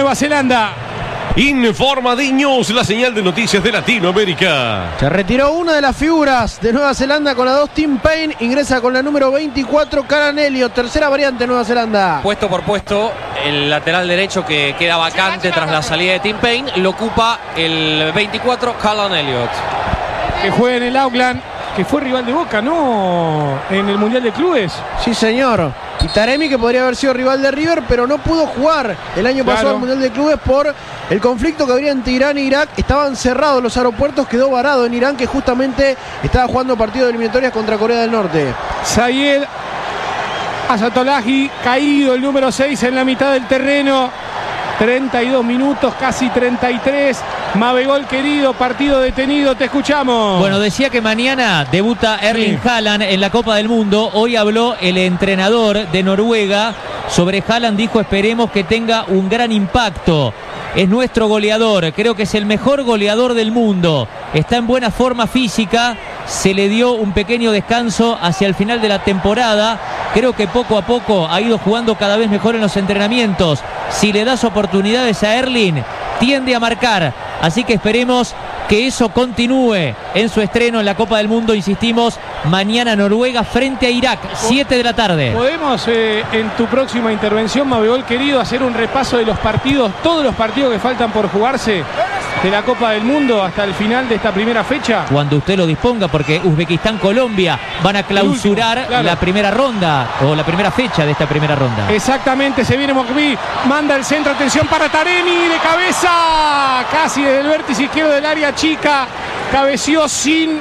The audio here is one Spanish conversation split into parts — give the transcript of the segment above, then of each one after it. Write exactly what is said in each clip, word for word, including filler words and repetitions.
Nueva Zelanda. Informa D News, la señal de noticias de Latinoamérica. Se retiró una de las figuras de Nueva Zelanda con la dos, Tim Payne. Ingresa con la número veinticuatro, Callan Elliott. Tercera variante Nueva Zelanda. Puesto por puesto, el lateral derecho que queda vacante tras la salida de Tim Payne lo ocupa el veinticuatro, Callan Elliott. Que juega en el Auckland, que fue rival de Boca, ¿no? En el Mundial de Clubes. Sí, señor. Y Taremi, que podría haber sido rival de River, pero no pudo jugar el año Claro. pasado al Mundial de Clubes por el conflicto que habría entre Irán e Irak. Estaban cerrados los aeropuertos, quedó varado en Irán, que justamente estaba jugando partidos de eliminatorias contra Corea del Norte. Sayed Azatolahi, caído el número seis en la mitad del terreno. treinta y dos minutos, casi treinta y tres. Mabegol querido, partido detenido, te escuchamos. Bueno, decía que mañana debuta Erling Sí. Haaland en la Copa del Mundo. Hoy habló el entrenador de Noruega sobre Haaland, dijo: esperemos que tenga un gran impacto. Es nuestro goleador, creo que es el mejor goleador del mundo. Está en buena forma física, se le dio un pequeño descanso hacia el final de la temporada. Creo que poco a poco ha ido jugando cada vez mejor en los entrenamientos. Si le das oportunidades a Erling, tiende a marcar. Así que esperemos que eso continúe en su estreno en la Copa del Mundo. Insistimos, mañana Noruega frente a Irak, siete de la tarde. ¿Podemos eh, en tu próxima intervención, Mabegol querido, hacer un repaso de los partidos, todos los partidos que faltan por jugarse de la Copa del Mundo hasta el final de esta primera fecha? Cuando usted lo disponga, porque Uzbekistán-Colombia van a clausurar último, claro. la primera ronda o la primera fecha de esta primera ronda. Exactamente, se viene Mokbi, manda el centro, atención para Taremi, de cabeza, casi desde el vértice izquierdo del área chica, cabeció sin,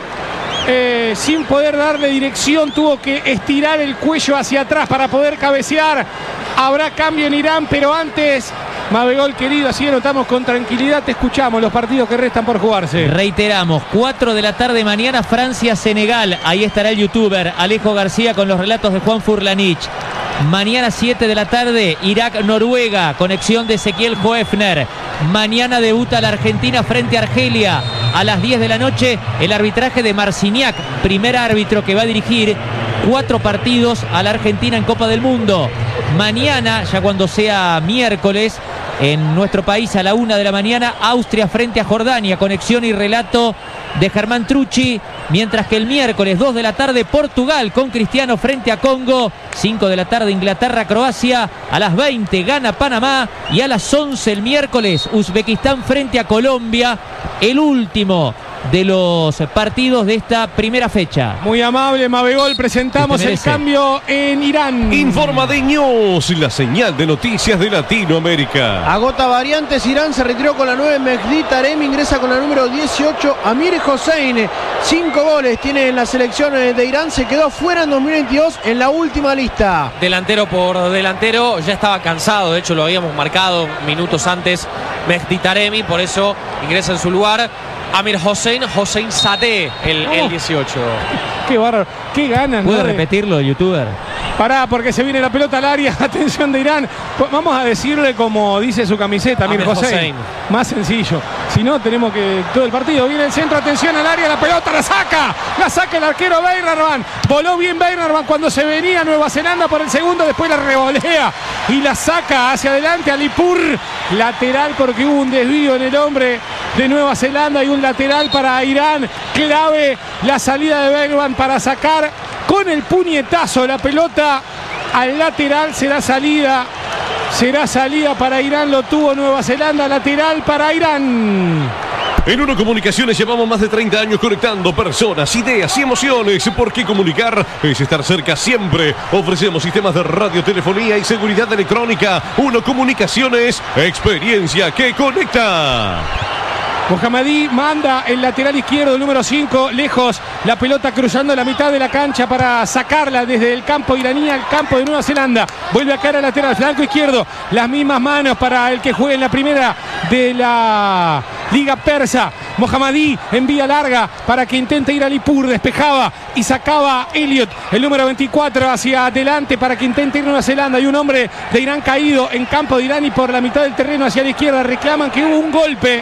eh, sin poder darle dirección, tuvo que estirar el cuello hacia atrás para poder cabecear. Habrá cambio en Irán, pero antes, Mabegol querido, así anotamos con tranquilidad, te escuchamos, los partidos que restan por jugarse. Reiteramos, cuatro de la tarde mañana, Francia-Senegal. Ahí estará el youtuber Alejo García con los relatos de Juan Furlanich. Mañana siete de la tarde, Irak-Noruega, conexión de Ezequiel Hoefner. Mañana debuta la Argentina frente a Argelia. A las diez de la noche, el arbitraje de Marciniak, primer árbitro que va a dirigir cuatro partidos a la Argentina en Copa del Mundo. Mañana, ya cuando sea miércoles, en nuestro país a la una de la mañana, Austria frente a Jordania, conexión y relato de Germán Trucci, mientras que el miércoles dos de la tarde, Portugal con Cristiano frente a Congo, cinco de la tarde, Inglaterra-Croacia, a las veinte gana Panamá y a las once el miércoles, Uzbekistán frente a Colombia, el último de los partidos de esta primera fecha. Muy amable, Mabegol, presentamos el cambio en Irán. Informa D News, la señal de noticias de Latinoamérica. Agota variantes, Irán se retiró con la nueve, Mehdi Taremi ingresa con la número dieciocho, Amir Hossein. Cinco goles tiene en la selección de Irán, se quedó fuera en dos mil veintidós en la última lista. Delantero por delantero, ya estaba cansado, de hecho lo habíamos marcado minutos antes, Mehdi Taremi, por eso ingresa en su lugar Amir Hossein, Hossein Sadeh, el, el dieciocho. Qué bárbaro, qué ganas, ¿Puede ¿no? de- repetirlo, youtuber? Pará, porque se viene la pelota al área. Atención de Irán. Pues vamos a decirle como dice su camiseta, Amir Amir Hossein. Hossein. Más sencillo. Si no, tenemos que todo el partido. Viene el centro, atención al área, la pelota la saca. La saca el arquero Beinarman. Voló bien Beinarman cuando se venía Nueva Zelanda por el segundo. Después la revolea y la saca hacia adelante a Lipur. Lateral porque hubo un desvío en el hombre de Nueva Zelanda y un lateral para Irán. Clave la salida de Beinarman para sacar con el puñetazo la pelota al lateral. Será salida, será salida para Irán, lo tuvo Nueva Zelanda, lateral para Irán. En Uno Comunicaciones llevamos más de treinta años conectando personas, ideas y emociones. Porque comunicar es estar cerca siempre. Ofrecemos sistemas de radiotelefonía y seguridad electrónica. Uno Comunicaciones, experiencia que conecta. Mohammadi manda el lateral izquierdo, el número cinco, lejos, la pelota cruzando la mitad de la cancha para sacarla desde el campo iraní al campo de Nueva Zelanda. Vuelve a caer al lateral, flanco izquierdo, las mismas manos para el que juega en la primera de la Liga Persa. Mohammadi envía larga para que intente ir a Lipur, despejaba y sacaba Elliott, el número veinticuatro, hacia adelante para que intente ir a Nueva Zelanda. Y un hombre de Irán caído en campo de Irán y por la mitad del terreno hacia la izquierda. Reclaman que hubo un golpe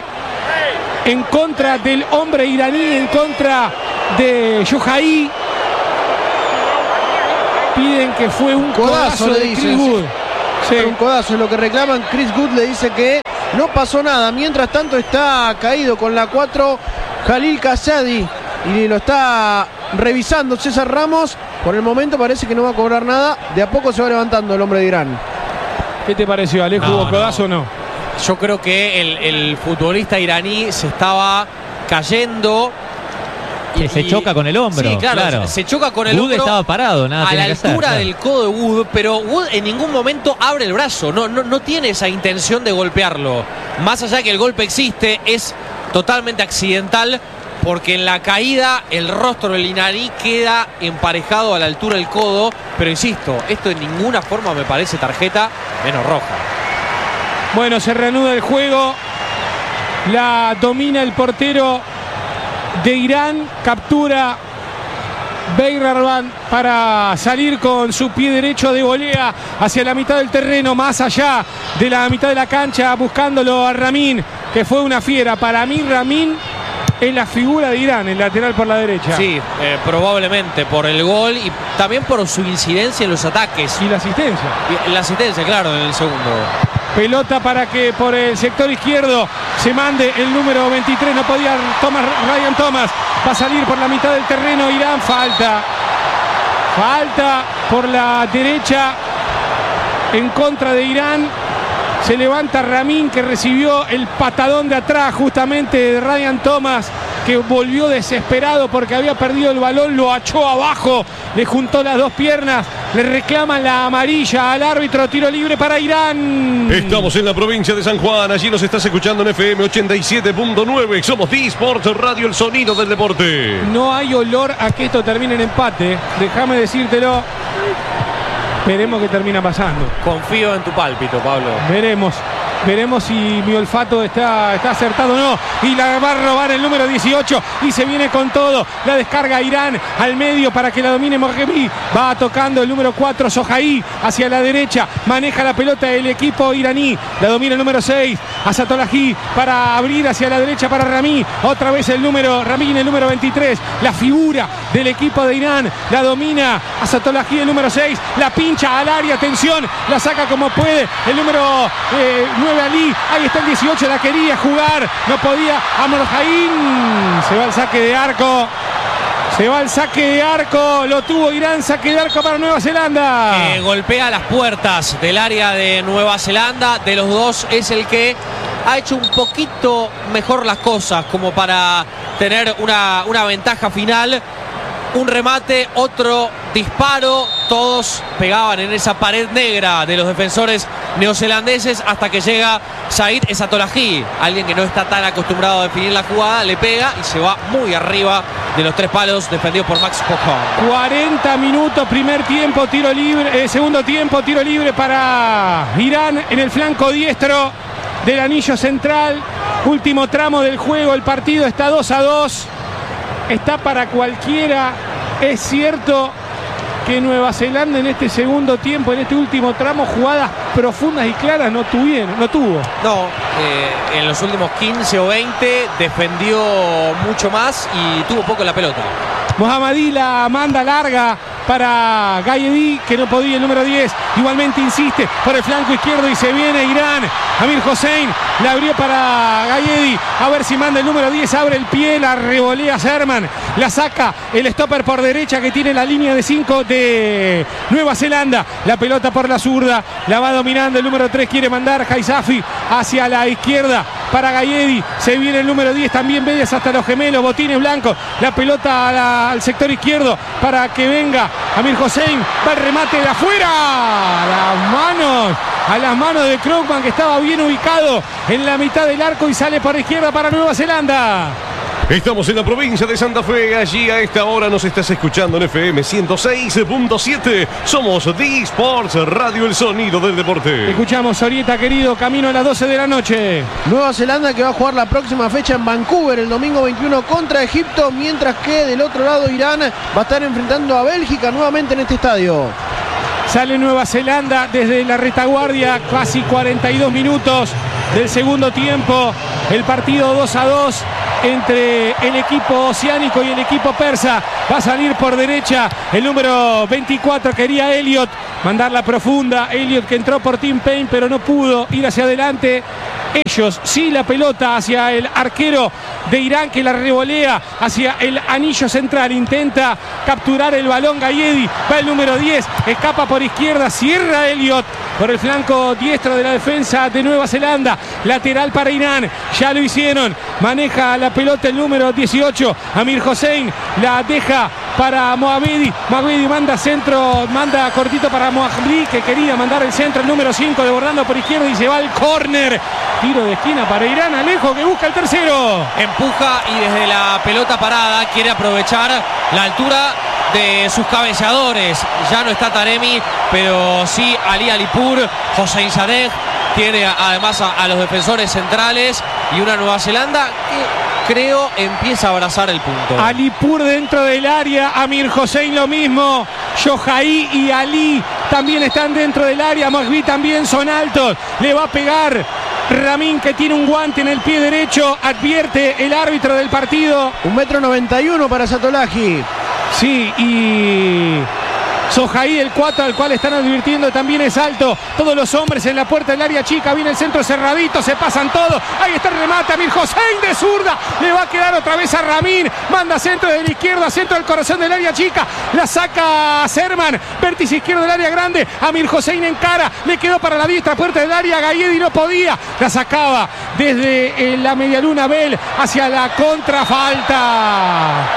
en contra del hombre iraní, en contra de Yohai. Piden que fue un codazo, Codazo, le de dicen, Chris Wood. Sí. Sí. Un codazo es lo que reclaman. Chris Wood le dice que no pasó nada. Mientras tanto está caído con la cuatro Khalil Khashoggi y lo está revisando César Ramos. Por el momento parece que no va a cobrar nada. De a poco se va levantando el hombre de Irán. ¿Qué te pareció, Alejo? No, ¿Hubo codazo o no? Yo creo que el, el futbolista iraní se estaba cayendo. Que se choca con el hombro. Sí, claro, claro. Se choca con el Wood hombro. estaba parado, nada a tenía la que hacer, altura claro. del codo de Wood, pero Wood en ningún momento abre el brazo. No, no, no tiene esa intención de golpearlo. Más allá de que el golpe existe, es totalmente accidental. Porque en la caída el rostro del iraní queda emparejado a la altura del codo. Pero insisto, esto de ninguna forma me parece tarjeta, menos roja. Bueno, se reanuda el juego. La domina el portero de Irán. Captura Beirarban para salir con su pie derecho de volea hacia la mitad del terreno, más allá de la mitad de la cancha, buscándolo a Ramin, que fue una fiera. Para mí, Ramin es la figura de Irán, el lateral por la derecha. Sí, eh, probablemente por el gol y también por su incidencia en los ataques. Y la asistencia. Y la asistencia, claro, en el segundo. Pelota para que por el sector izquierdo se mande el número veintitrés. No podía Thomas, Ryan Thomas. Va a salir por la mitad del terreno Irán. Falta. Falta por la derecha en contra de Irán. Se levanta Ramin, que recibió el patadón de atrás justamente de Ryan Thomas, que volvió desesperado porque había perdido el balón, lo achó abajo, le juntó las dos piernas, le reclaman la amarilla al árbitro. Tiro libre para Irán. Estamos en la provincia de San Juan, allí nos estás escuchando en F M ochenta y siete punto nueve, somos D-Sport Radio, el sonido del deporte. No hay olor a que esto termine en empate, déjame decírtelo. Veremos qué termina pasando. Confío en tu pálpito, Pablo. Veremos. Veremos si mi olfato está, está acertado o no. Y la va a robar el número dieciocho. Y se viene con todo. La descarga Irán al medio para que la domine Mohemi. Va tocando el número cuatro, Sohaí, hacia la derecha. Maneja la pelota el equipo iraní. La domina el número seis, Azatolahi, para abrir hacia la derecha para Rami. Otra vez el número Ramin, el número veintitrés. La figura del equipo de Irán. La domina Azatolahi, el número seis. La pincha al área. Atención. La saca como puede. El número eh, nueve. Ali, ahí está el dieciocho, la quería jugar, no podía. Amor Jaín, se va al saque de arco, se va al saque de arco, lo tuvo Irán, saque de arco para Nueva Zelanda. Eh, golpea las puertas del área de Nueva Zelanda, de los dos es el que ha hecho un poquito mejor las cosas, como para tener una, una ventaja final. Un remate, otro disparo, todos pegaban en esa pared negra de los defensores neozelandeses hasta que llega Said Ezatolahi, alguien que no está tan acostumbrado a definir la jugada, le pega y se va muy arriba de los tres palos, defendido por Max Pochon. cuarenta minutos, primer tiempo, tiro libre, eh, segundo tiempo, tiro libre para Irán en el flanco diestro del anillo central. Último tramo del juego, el partido está dos a dos. Está para cualquiera. Es cierto que Nueva Zelanda en este segundo tiempo, en este último tramo, jugadas profundas y claras no tuvieron, no tuvo. No, eh, en los últimos quince o veinte defendió mucho más y tuvo poco la pelota. Mohammadi la manda larga para Gayedi, que no podía, el número diez. Igualmente insiste por el flanco izquierdo y se viene Irán. Amir Hossein la abrió para Gayedi. A ver si manda el número diez. Abre el pie, la revolea Sherman. La saca el stopper por derecha que tiene la línea de cinco de Nueva Zelanda. La pelota por la zurda. La va dominando el número tres. Quiere mandar Haizafi hacia la izquierda para Gayedi. Se viene el número diez. También Vélez hasta los gemelos. Botines blancos. La pelota a la, al sector izquierdo para que venga Amir Hossein. Va el remate de afuera. A las manos. A las manos de Krogman, que estaba bien ubicado en la mitad del arco y sale por izquierda para Nueva Zelanda. Estamos en la provincia de Santa Fe, allí a esta hora nos estás escuchando en F M ciento seis punto siete. Somos D-Sports Radio, el sonido del deporte. Escuchamos Orieta, querido, camino a las doce de la noche. Nueva Zelanda que va a jugar la próxima fecha en Vancouver el domingo veintiuno contra Egipto, mientras que del otro lado Irán va a estar enfrentando a Bélgica nuevamente en este estadio. Sale Nueva Zelanda desde la retaguardia, casi cuarenta y dos minutos del segundo tiempo. El partido dos a dos entre el equipo oceánico y el equipo persa. Va a salir por derecha el número veinticuatro, quería Elliot mandarla profunda. Elliot, que entró por Tim Payne pero no pudo ir hacia adelante. ellos. Sí, la pelota hacia el arquero de Irán, que la revolea hacia el anillo central. Intenta capturar el balón Gayedi. Va el número diez. Escapa por izquierda. Cierra Elliot por el flanco diestro de la defensa de Nueva Zelanda. Lateral para Irán. Ya lo hicieron. Maneja la pelota el número dieciocho. Amir Hossein la deja para Mohammedi. Mohammedi manda centro, manda cortito para Mohammedi, que quería mandar el centro, el número cinco, desbordando por izquierda y se va al córner. Tiro de esquina para Irán. Alejo, que busca el tercero. Empuja y desde la pelota parada quiere aprovechar la altura de sus cabeceadores. Ya no está Taremi, pero sí Ali Alipur, Hossein Sadegh. Tiene además a, a los defensores centrales y una Nueva Zelanda que creo empieza a abrazar el punto. Alipur dentro del área, Amir Hossein lo mismo, Yohai y Ali también están dentro del área, Mohammedi también son altos, le va a pegar Ramin, que tiene un guante en el pie derecho, advierte el árbitro del partido. Un metro noventa y uno para Satollahi. Sí, y Sohaí, el cuatro, al cual están advirtiendo, también es alto. Todos los hombres en la puerta del área chica. Viene el centro cerradito, se pasan todos. Ahí está el remate, Amir Hossein de zurda. Le va a quedar otra vez a Ramin. Manda centro de la izquierda, centro del corazón del área chica. La saca Serman. Vértice izquierdo del área grande. Amir Hossein en cara. Le quedó para la diestra, puerta del área. Gayedi no podía. La sacaba desde eh, la medialuna Bell hacia la contrafalta.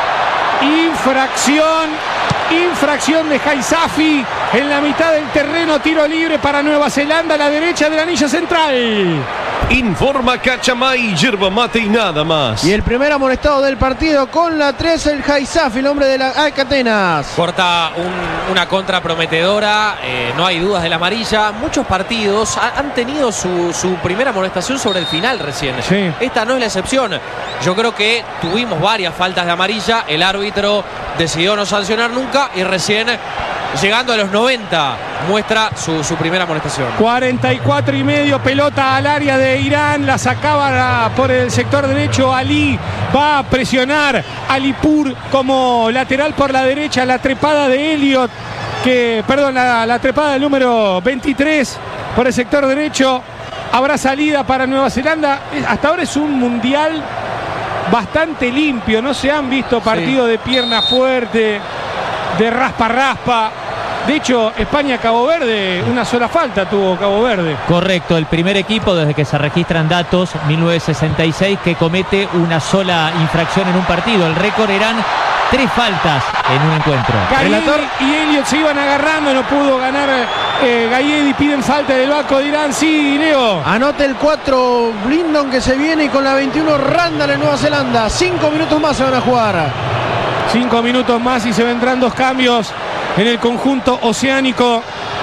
Infracción. Infracción de Haisafi en la mitad del terreno. Tiro libre para Nueva Zelanda a la derecha del anillo central. Informa Cachamay, yerba mate y nada más. Y el primer amonestado del partido con la tres, el Haisafi, el hombre de la Alcatenas. Corta un, una contra prometedora, eh, no hay dudas de la amarilla. Muchos partidos ha, han tenido su, su primera amonestación sobre el final recién. Sí. Esta no es la excepción. Yo creo que tuvimos varias faltas de amarilla. El árbitro decidió no sancionar nunca y recién, llegando a los noventa, muestra su, su primera amonestación. cuarenta y cuatro y medio, pelota al área de Irán, la sacaba por el sector derecho Ali, va a presionar Alipur como lateral por la derecha, la trepada de Elliot, que, perdón, la, la trepada del número veintitrés por el sector derecho. Habrá salida para Nueva Zelanda. Hasta ahora es un mundial bastante limpio, no se han visto partidos sí. de pierna fuerte, de raspa-raspa. De hecho, España-Cabo Verde, una sola falta tuvo Cabo Verde. Correcto, el primer equipo desde que se registran datos, mil novecientos sesenta y seis, que comete una sola infracción en un partido. El récord eran tres faltas en un encuentro. Gayedi y Elliot se iban agarrando, no pudo ganar eh, Gayedi, piden falta del banco de Irán. Sí, Leo. Anote el cuatro, Blindon, que se viene, y con la veintiuno Randall en Nueva Zelanda. Cinco minutos más se van a jugar. Cinco minutos más y se vendrán dos cambios en el conjunto oceánico,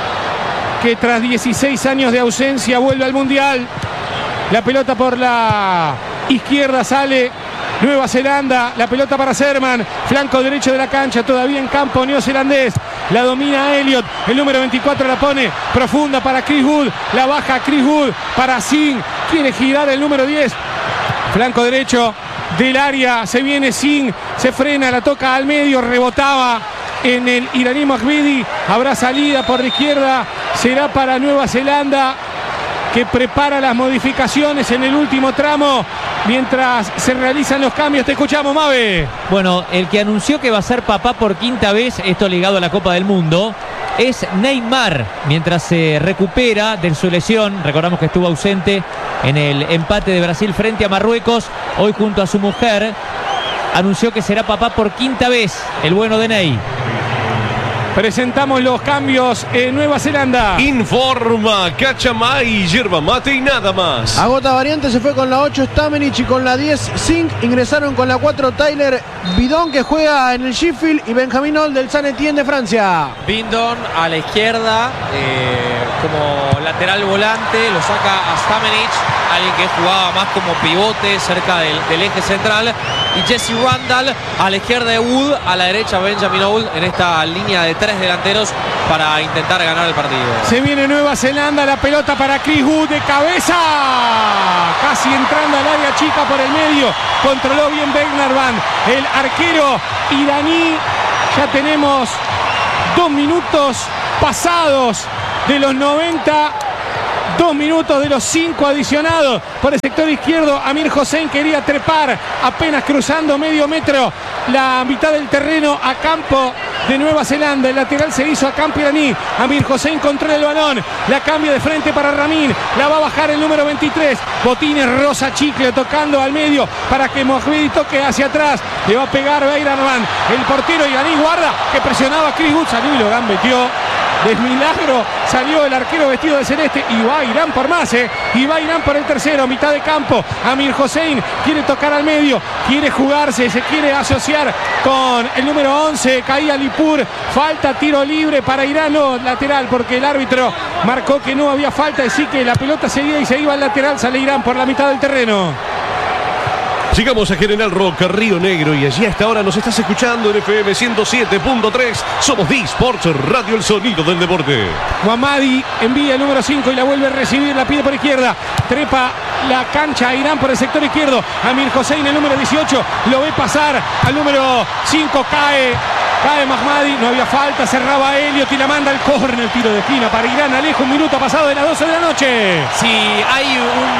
que tras dieciséis años de ausencia vuelve al Mundial. La pelota por la izquierda sale Nueva Zelanda, la pelota para Serman, flanco derecho de la cancha, todavía en campo neozelandés. La domina Elliot, el número veinticuatro la pone profunda para Chris Wood, la baja Chris Wood para Singh, quiere girar el número diez, flanco derecho del área, se viene Singh, se frena, la toca al medio, rebotaba en el iraní Mohammedi. Habrá salida por la izquierda, será para Nueva Zelanda, que prepara las modificaciones en el último tramo mientras se realizan los cambios. Te escuchamos, Mabe. Bueno, el que anunció que va a ser papá por quinta vez, esto ligado a la Copa del Mundo, es Neymar, mientras se recupera de su lesión. Recordamos que estuvo ausente en el empate de Brasil frente a Marruecos. Hoy, junto a su mujer, anunció que será papá por quinta vez, el bueno de Ney. Presentamos los cambios en Nueva Zelanda. Informa Cachamay, yerba mate y nada más. Agota variante, se fue con la ocho Stamenich y con la diez Singh. Ingresaron con la cuatro Tyler Bidon, que juega en el Sheffield, y Benjamín Hall del Saint Etienne de Francia. Bidon a la izquierda, eh, como lateral volante, lo saca a Stamenich, alguien que jugaba más como pivote cerca del, del eje central. Y Jesse Randall a la izquierda de Wood, a la derecha Benjamin Hall, en esta línea de tres delanteros para intentar ganar el partido. Se viene Nueva Zelanda, la pelota para Chris Wood de cabeza, casi entrando al área chica por el medio, controló bien Begnarvan, el arquero iraní. Ya tenemos dos minutos pasados de los noventa Dos minutos de los cinco adicionados. Por el sector izquierdo, Amir Hossein quería trepar, apenas cruzando medio metro la mitad del terreno a campo de Nueva Zelanda. El lateral se hizo a campo iraní. Amir Hossein controla el balón, la cambia de frente para Ramin, la va a bajar el número veintitrés. Botines rosa chicle tocando al medio para que Mohammedi toque hacia atrás. Le va a pegar Beirarman. El portero iraní guarda que presionaba a Chris Wood, salió y lo gambeteó. De milagro salió el arquero vestido de celeste y va Irán por más, ¿eh? Y va Irán por el tercero, mitad de campo. Amir Hossein quiere tocar al medio, quiere jugarse, se quiere asociar con el número once, Caía Lipur. Falta, tiro libre para Irán, no, lateral, porque el árbitro marcó que no había falta, así que la pelota seguía y se iba al lateral. Sale Irán por la mitad del terreno. Llegamos a General Rock, Río Negro, y allí a esta hora nos estás escuchando en F M ciento siete punto tres. Somos D-Sports Radio, el sonido del deporte. Mohammedi envía el número cinco y la vuelve a recibir, la pide por izquierda. Trepa la cancha a Irán por el sector izquierdo. Amir Hossein, el número dieciocho, lo ve pasar al número cinco, cae. Cae Mohammedi, no había falta, cerraba Elliot y la manda al córner, tiro de esquina para Irán. Alejo, un minuto pasado de las doce de la noche. Si hay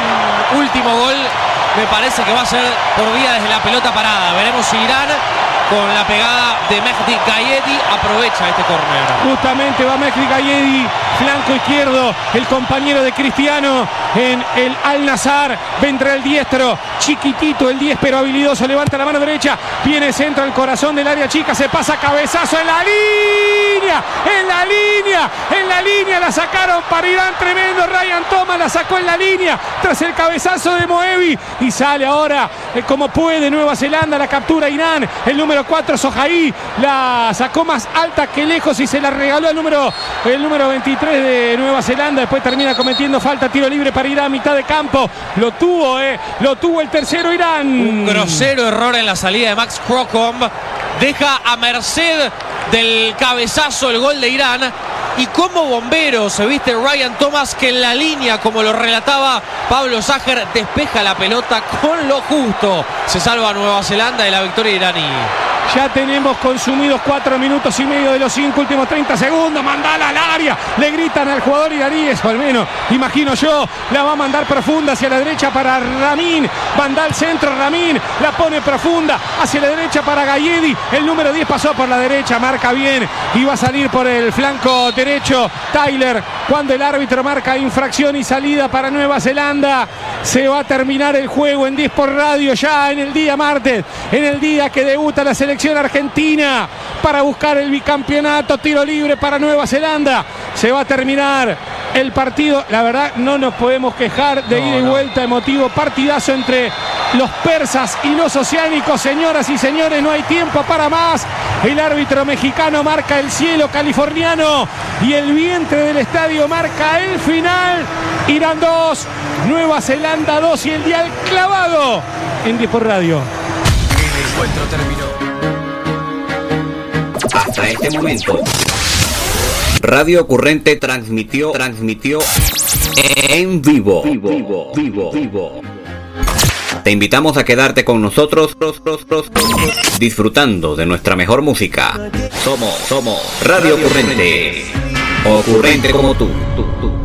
un último gol, me parece que va a ser por vía desde la pelota parada. Veremos si Irán, con la pegada de Mehdi Gayedi, aprovecha este córner. Justamente va Mehdi Gayedi, flanco izquierdo, el compañero de Cristiano en el Al-Nassr. Vendrá el diestro, chiquitito el diez, pero habilidoso. Levanta la mano derecha, viene centro al corazón del área chica, se pasa cabezazo en la línea, en la línea, en la línea, la sacaron para Irán, tremendo. Ryan Thomas la sacó en la línea tras el cabezazo de Moevi y sale ahora eh, como puede Nueva Zelanda, la captura Irán. El número cuatro, Sohaí, la sacó más alta que lejos y se la regaló al número, el número veintitrés de Nueva Zelanda. Después termina cometiendo falta, tiro libre para Irán, mitad de campo. Lo tuvo, eh, lo tuvo el tercero Irán. Un grosero error en la salida de Max Crocombe. Deja a merced del cabezazo el gol de Irán. Y como bombero se viste Ryan Thomas, que en la línea, como lo relataba Pablo Sager, despeja la pelota con lo justo. Se salva Nueva Zelanda de la victoria iraní. Ya tenemos consumidos cuatro minutos y medio de los cinco últimos treinta segundos. Mandala al área. Le gritan al jugador iraní, eso al menos imagino yo. La va a mandar profunda hacia la derecha para Ramin. Manda al centro Ramin. La pone profunda hacia la derecha para Gayedi. El número diez pasó por la derecha. Marca bien. Y va a salir por el flanco derecho Tyler. Cuando el árbitro marca infracción y salida para Nueva Zelanda. Se va a terminar el juego en D-Sports Radio ya en el día martes. En el día que debuta la selección argentina para buscar el bicampeonato. Tiro libre para Nueva Zelanda. Se va a terminar el partido. La verdad no nos podemos quejar de no, ida y no. vuelta, emotivo partidazo entre los persas y los oceánicos. Señoras y señores, no hay tiempo para más. El árbitro mexicano marca el cielo californiano y el vientre del estadio marca el final. Irán dos, Nueva Zelanda dos y el dial clavado en D-Sports Radio. El encuentro terminó. Hasta este momento, Radio Ocurrente transmitió, transmitió en vivo, vivo, vivo, vivo, vivo. Te invitamos a quedarte con nosotros, disfrutando de nuestra mejor música. Somos, somos Radio Ocurrente, ocurrente como tú. tú, tú.